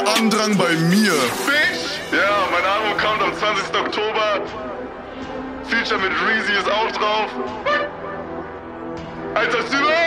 Andrang bei mir. Bitch! Ja, mein Album kommt am 20. Oktober. Feature mit Reezy ist auch drauf. Alter, Stimme!